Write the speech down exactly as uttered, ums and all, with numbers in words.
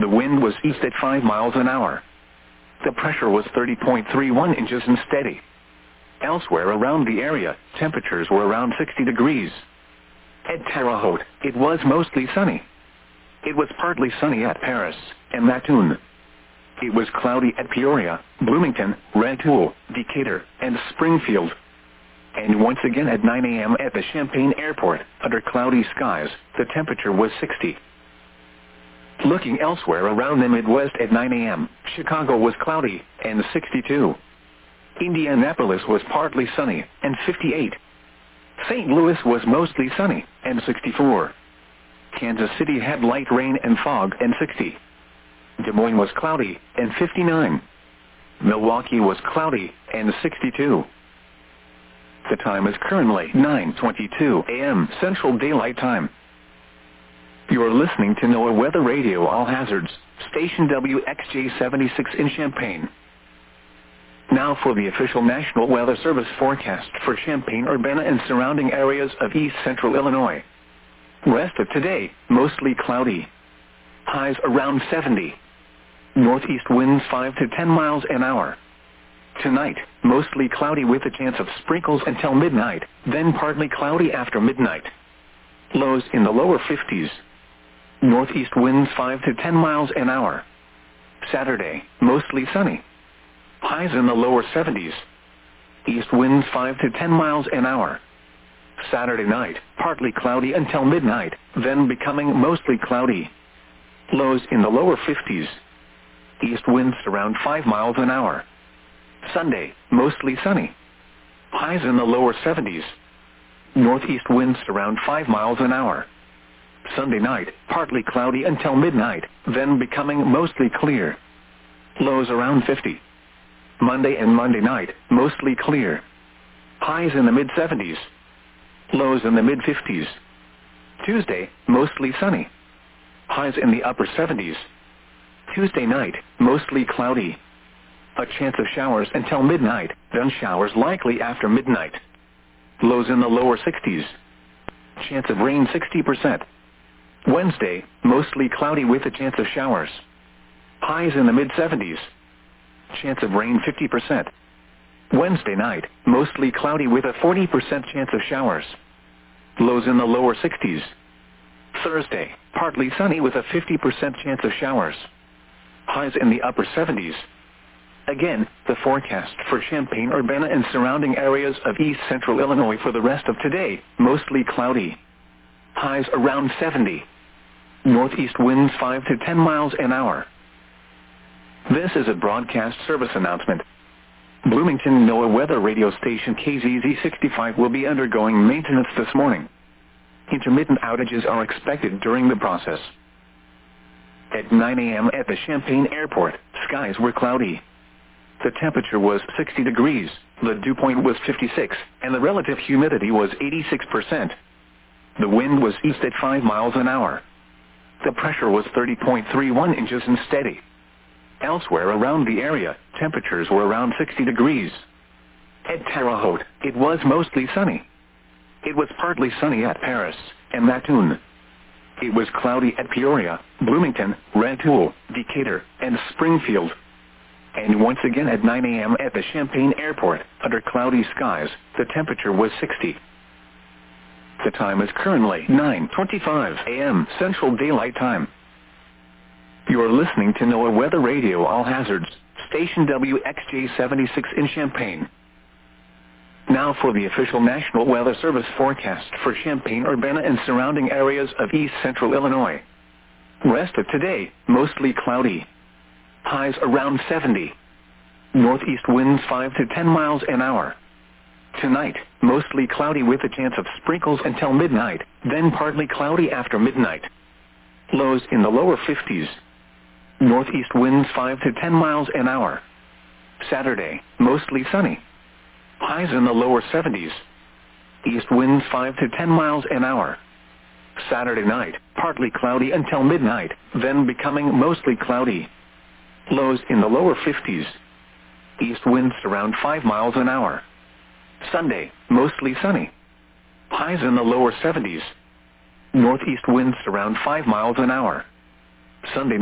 The wind was east at five miles an hour. The pressure was thirty point three one inches and steady. Elsewhere around the area, temperatures were around sixty degrees. At Terre Haute, it was mostly sunny. It was partly sunny at Paris and Mattoon. It was cloudy at Peoria, Bloomington, Rantoul, Decatur, and Springfield. And once again at nine a m at the Champaign Airport, under cloudy skies, the temperature was sixty. Looking elsewhere around the Midwest at nine a m, Chicago was cloudy, and sixty-two. Indianapolis was partly sunny, and fifty-eight. Saint Louis was mostly sunny, and sixty-four. Kansas City had light rain and fog, and sixty. Des Moines was cloudy, and fifty-nine. Milwaukee was cloudy, and sixty-two. The time is currently nine twenty-two a m Central Daylight Time. You are listening to NOAA Weather Radio All Hazards, station W X J seventy-six in Champaign. Now for the official National Weather Service forecast for Champaign-Urbana and surrounding areas of east central Illinois. Rest of today, mostly cloudy. Highs around seventy. Northeast winds five to ten miles an hour. Tonight, mostly cloudy with a chance of sprinkles until midnight, then partly cloudy after midnight. Lows in the lower fifties. Northeast winds five to ten miles an hour. Saturday, mostly sunny. Highs in the lower seventies. East winds five to ten miles an hour. Saturday night, partly cloudy until midnight, then becoming mostly cloudy. Lows in the lower fifties. East winds around five miles an hour. Sunday, mostly sunny. Highs in the lower seventies. Northeast winds around five miles an hour. Sunday night, partly cloudy until midnight, then becoming mostly clear. Lows around fifty. Monday and Monday night, mostly clear. Highs in the mid seventies. Lows in the mid fifties. Tuesday, mostly sunny. Highs in the upper seventies. Tuesday night, mostly cloudy. A chance of showers until midnight, then showers likely after midnight. Lows in the lower sixties. Chance of rain sixty percent. Wednesday, mostly cloudy with a chance of showers. Highs in the mid seventies. Chance of rain fifty percent. Wednesday night, mostly cloudy with a forty percent chance of showers. Lows in the lower sixties. Thursday, partly sunny with a fifty percent chance of showers. Highs in the upper seventies. Again, the forecast for Champaign-Urbana and surrounding areas of east central Illinois for the rest of today, mostly cloudy. Highs around seventy. Northeast winds five to ten miles an hour. This is a broadcast service announcement. Bloomington NOAA weather radio station K Z Z sixty-five will be undergoing maintenance this morning. Intermittent outages are expected during the process. At nine a m at the Champaign Airport, skies were cloudy. The temperature was sixty degrees, the dew point was fifty-six, and the relative humidity was eighty-six percent. The wind was east at five miles an hour. The pressure was thirty point three one inches and steady. Elsewhere around the area, temperatures were around sixty degrees. At Terre Haute, it was mostly sunny. It was partly sunny at Paris and Mattoon. It was cloudy at Peoria, Bloomington, Rantoul, Decatur, and Springfield. And once again at nine a m at the Champaign Airport, under cloudy skies, the temperature was sixty. The time is currently nine twenty-five a m Central Daylight Time. You are listening to NOAA Weather Radio All Hazards, station W X J seventy-six in Champaign. Now for the official National Weather Service forecast for Champaign-Urbana and surrounding areas of east central Illinois. Rest of today, mostly cloudy. Highs around seventy. Northeast winds five to ten miles an hour. Tonight, mostly cloudy with a chance of sprinkles until midnight, then partly cloudy after midnight. Lows in the lower fifties. Northeast winds five to ten miles an hour. Saturday, mostly sunny. Highs in the lower seventies. East winds five to ten miles an hour. Saturday night, partly cloudy until midnight, then becoming mostly cloudy. Lows in the lower fifties. East winds around five miles an hour. Sunday, mostly sunny. Highs in the lower seventies. Northeast winds around five miles an hour. Sunday